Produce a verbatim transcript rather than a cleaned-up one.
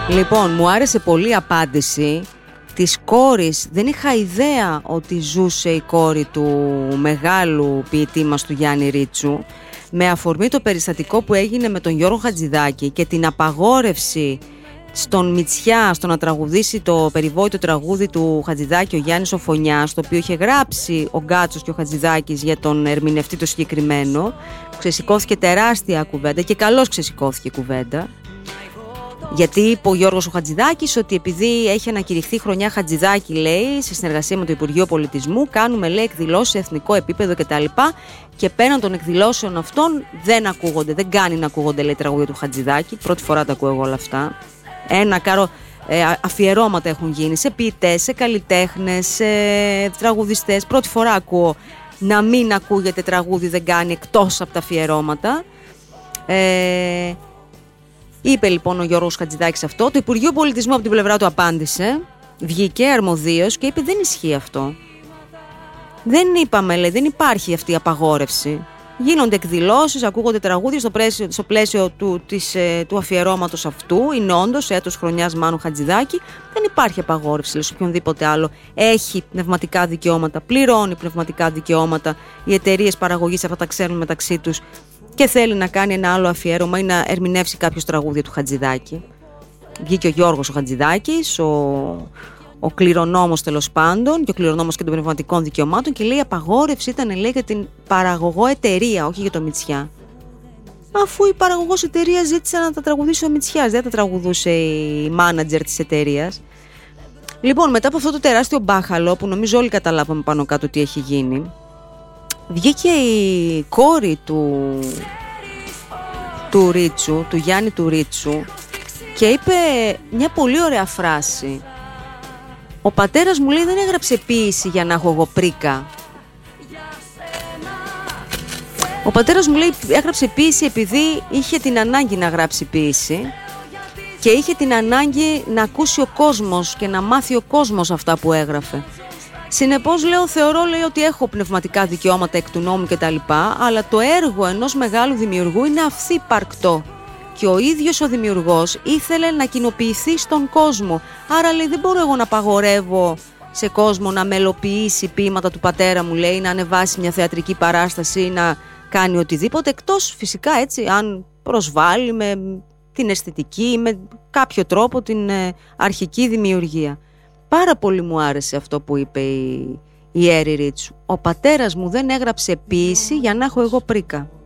Λοιπόν, μου άρεσε πολύ η απάντηση της κόρης. Δεν είχα ιδέα ότι ζούσε η κόρη του μεγάλου ποιητή μας, του Γιάννη Ρίτσου, με αφορμή το περιστατικό που έγινε με τον Γιώργο Χατζηδάκη και την απαγόρευση στον Μητσιά στο να τραγουδήσει το περιβόητο τραγούδι του Χατζηδάκη, ο Γιάννης ο Φωνιάς, το οποίο είχε γράψει ο Γκάτσος και ο Χατζηδάκης για τον ερμηνευτή το συγκεκριμένο. Ξεσηκώθηκε τεράστια κουβέντα και καλώς ξεσηκώθηκε η κουβέντα. Γιατί είπε ο Γιώργος ο Χατζηδάκης ότι επειδή έχει ανακηρυχθεί χρονιά Χατζηδάκη, λέει, σε συνεργασία με το Υπουργείο Πολιτισμού, κάνουμε, λέει, εκδηλώσεις σε εθνικό επίπεδο κτλ. Και πέραν των εκδηλώσεων αυτών δεν ακούγονται, δεν κάνει να ακούγονται, λέει, τραγούδια του Χατζηδάκη. Πρώτη φορά τα ακούω εγώ όλα αυτά. Ένα κάρο ε, αφιερώματα έχουν γίνει σε ποιητές, σε καλλιτέχνες, σε τραγουδιστές. Πρώτη φορά ακούω να μην ακούγεται τραγούδι δεν κάνει εκτός από τα αφιερώματα. Ε, είπε λοιπόν ο Γιώργος Χατζηδάκης αυτό. Το Υπουργείο Πολιτισμού από την πλευρά του απάντησε, βγήκε αρμοδίως και είπε δεν ισχύει αυτό. Δεν είπαμε, λέει, δεν υπάρχει αυτή η απαγόρευση. Γίνονται εκδηλώσεις, ακούγονται τραγούδια στο πλαίσιο, στο πλαίσιο του, της, του αφιερώματος αυτού. Είναι όντως έτος χρονιάς Μάνου Χατζηδάκη. Δεν υπάρχει απαγόρευση, λέει, σε οποιονδήποτε άλλο έχει πνευματικά δικαιώματα, πληρώνει πνευματικά δικαιώματα. Οι εταιρείες παραγωγής αυτά τα ξέρουν μεταξύ τους και θέλει να κάνει ένα άλλο αφιέρωμα ή να ερμηνεύσει κάποιος τραγούδια του Χατζηδάκη. Βγήκε ο Γιώργος ο Χατζηδάκης, ο, ο κληρονόμος τέλος πάντων και ο κληρονόμος και των πνευματικών δικαιωμάτων, και λέει η απαγόρευση ήταν, λέει, για την παραγωγό εταιρεία, όχι για το Μητσιά. Αφού η παραγωγός εταιρεία ζήτησε να τα τραγουδήσει ο Μητσιάς, δεν τα τραγουδούσε η μάνατζερ της εταιρείας. Λοιπόν, μετά από αυτό το τεράστιο μπάχαλο που νομίζω όλοι καταλάβαμε πάνω κάτω τι έχει γίνει, βγήκε η κόρη του, του Ρίτσου, του Γιάννη του Ρίτσου, και είπε μια πολύ ωραία φράση. Ο πατέρας μου, λέει, δεν έγραψε ποίηση για να έχω εγώ πρίκα. Ο πατέρας μου, λέει, έγραψε ποίηση επειδή είχε την ανάγκη να γράψει ποίηση και είχε την ανάγκη να ακούσει ο κόσμος και να μάθει ο κόσμος αυτά που έγραφε. Συνεπώς, λέω, θεωρώ, λέει, ότι έχω πνευματικά δικαιώματα εκ του νόμου κτλ. Αλλά το έργο ενός μεγάλου δημιουργού είναι αυθύπαρκτο. Και ο ίδιος ο δημιουργός ήθελε να κοινοποιηθεί στον κόσμο. Άρα, λέει, δεν μπορώ εγώ να απαγορεύω σε κόσμο να μελοποιήσει ποίηματα του πατέρα μου, λέει, να ανεβάσει μια θεατρική παράσταση ή να κάνει οτιδήποτε, εκτός φυσικά, έτσι, αν προσβάλλει με την αισθητική ή με κάποιο τρόπο την ε, αρχική δημιουργία. Πάρα πολύ μου άρεσε αυτό που είπε η, η Έρη Ρίτσου. Ο πατέρας μου δεν έγραψε ποίηση για να έχω εγώ πρίκα.